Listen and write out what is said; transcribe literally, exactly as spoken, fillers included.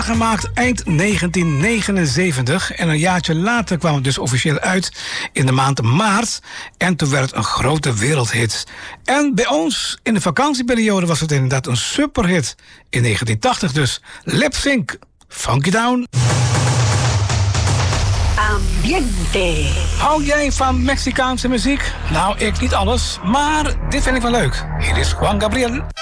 Gemaakt eind negentien negenenzeventig. En een jaartje later kwam het dus officieel uit in de maand maart. En toen werd het een grote wereldhit. En bij ons in de vakantieperiode was het inderdaad een superhit. In negentien tachtig dus. Lip Sync, Funky Down. Ambiente. Hou jij van Mexicaanse muziek? Nou, ik niet alles, maar dit vind ik wel leuk. Hier is Juan Gabriel.